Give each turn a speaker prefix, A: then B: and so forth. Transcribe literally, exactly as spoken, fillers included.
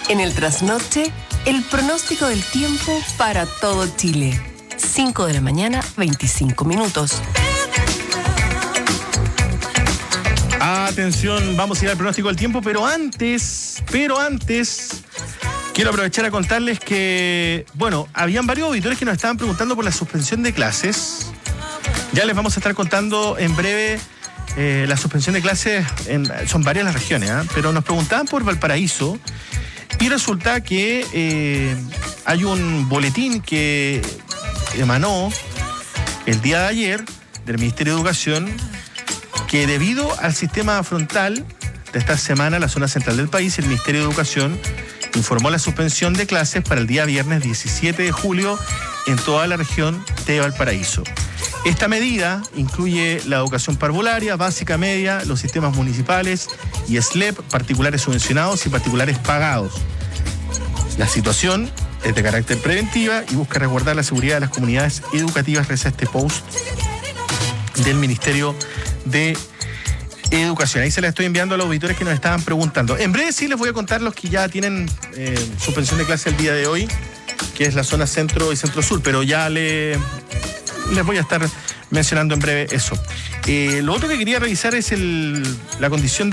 A: En el trasnoche, el pronóstico del tiempo para todo Chile. cinco de la mañana, veinticinco minutos.
B: Atención, vamos a ir al pronóstico del tiempo, pero antes, pero antes, quiero aprovechar a contarles que, bueno, habían varios auditores que nos estaban preguntando por la suspensión de clases. Ya les vamos a estar contando en breve eh, la suspensión de clases, en, son varias las regiones, ¿eh? Pero nos preguntaban por Valparaíso y resulta que eh, hay un boletín que emanó el día de ayer del Ministerio de Educación que debido al sistema frontal de esta semana en la zona central del país, el Ministerio de Educación informó la suspensión de clases para el día viernes diecisiete de julio en toda la región de Valparaíso. Esta medida incluye la educación parvularia, básica, media, los sistemas municipales y S L E P, particulares subvencionados y particulares pagados. La situación es de carácter preventiva y busca resguardar la seguridad de las comunidades educativas, reza este post del Ministerio de Educación. Ahí se la estoy enviando a los auditores que nos estaban preguntando. En breve sí les voy a contar los que ya tienen eh, suspensión de clase el día de hoy, que es la zona centro y centro-sur, pero ya le, les voy a estar mencionando en breve eso. Eh, lo otro que quería revisar es el, la condición de